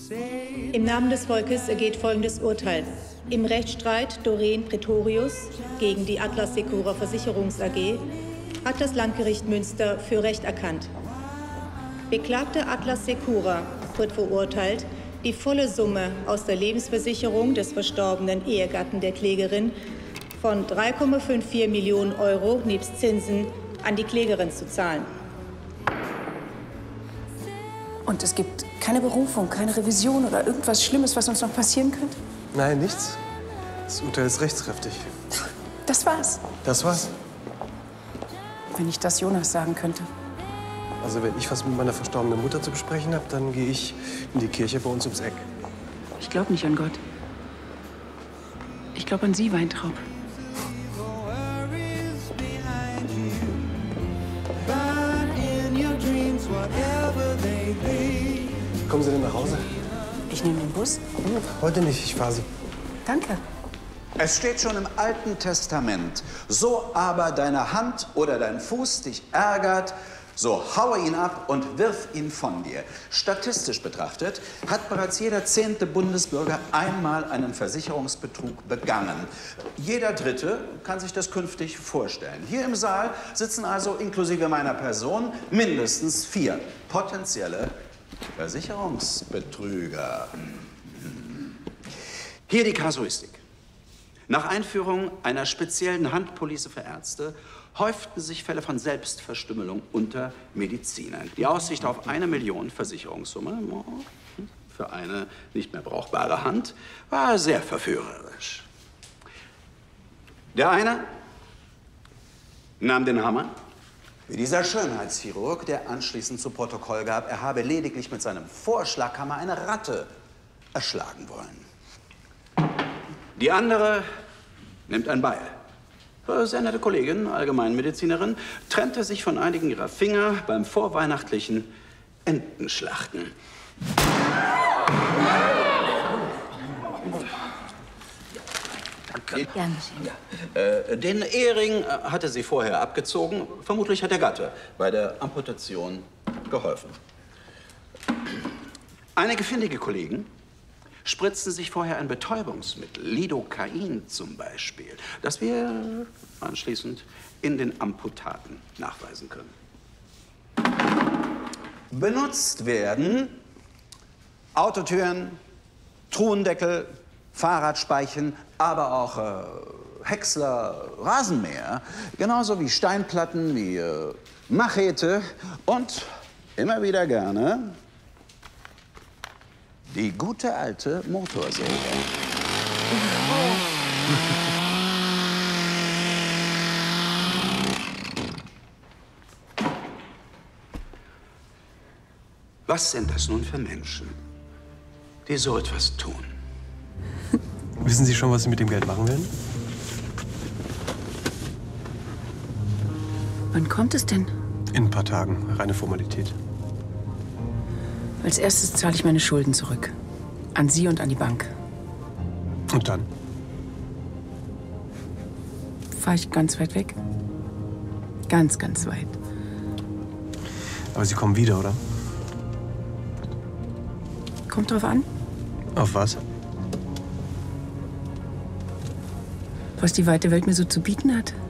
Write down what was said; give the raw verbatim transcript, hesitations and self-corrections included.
Im Namen des Volkes ergeht folgendes Urteil. Im Rechtsstreit Doreen Pretorius gegen die Atlas Secura Versicherungs A G hat das Landgericht Münster für Recht erkannt. Beklagte Atlas Secura wird verurteilt, die volle Summe aus der Lebensversicherung des verstorbenen Ehegatten der Klägerin von drei Komma vierundfünfzig Millionen Euro nebst Zinsen an die Klägerin zu zahlen. Und es gibt keine Berufung, keine Revision oder irgendwas Schlimmes, was uns noch passieren könnte? Nein, nichts. Das Urteil ist rechtskräftig. Das war's. Das war's? Wenn ich das Jonas sagen könnte. Also wenn ich was mit meiner verstorbenen Mutter zu besprechen habe, dann gehe ich in die Kirche bei uns ums Eck. Ich glaube nicht an Gott. Ich glaube an Sie, Weintraub. Kommen Sie denn nach Hause? Ich nehme den Bus. Hm, heute nicht, ich fahre Sie. Danke. Es steht schon im Alten Testament, so aber deine Hand oder dein Fuß dich ärgert, so haue ihn ab und wirf ihn von dir. Statistisch betrachtet hat bereits jeder zehnte Bundesbürger einmal einen Versicherungsbetrug begangen. Jeder Dritte kann sich das künftig vorstellen. Hier im Saal sitzen also inklusive meiner Person mindestens vier potenzielle Versicherungsbetrüger. Hier die Kasuistik. Nach Einführung einer speziellen Handpolice für Ärzte häuften sich Fälle von Selbstverstümmelung unter Medizinern. Die Aussicht auf eine Million Versicherungssumme für eine nicht mehr brauchbare Hand war sehr verführerisch. Der eine nahm den Hammer, wie dieser Schönheitschirurg, der anschließend zu Protokoll gab, er habe lediglich mit seinem Vorschlaghammer eine Ratte erschlagen wollen. Die andere nimmt ein Beil. Sehr nette Kollegin, Allgemeinmedizinerin, trennte sich von einigen ihrer Finger beim vorweihnachtlichen Entenschlachten. Danke. Gern geschehen. Äh, den Ehering hatte sie vorher abgezogen. Vermutlich hat der Gatte bei der Amputation geholfen. Einige findige Kollegen spritzen sich vorher ein Betäubungsmittel, Lidocain zum Beispiel, das wir anschließend in den Amputaten nachweisen können. Benutzt werden Autotüren, Truhendeckel, Fahrradspeichen, aber auch äh, Häcksler, Rasenmäher, genauso wie Steinplatten, wie äh, Machete und immer wieder gerne die gute alte Motorsäge. Was sind das nun für Menschen, die so etwas tun? Wissen Sie schon, was Sie mit dem Geld machen werden? Wann kommt es denn? In ein paar Tagen. Reine Formalität. Als erstes zahle ich meine Schulden zurück. An Sie und an die Bank. Und dann? Fahre ich ganz weit weg? Ganz, ganz weit. Aber Sie kommen wieder, oder? Kommt drauf an, Auf was? was die weite Welt mir so zu bieten hat.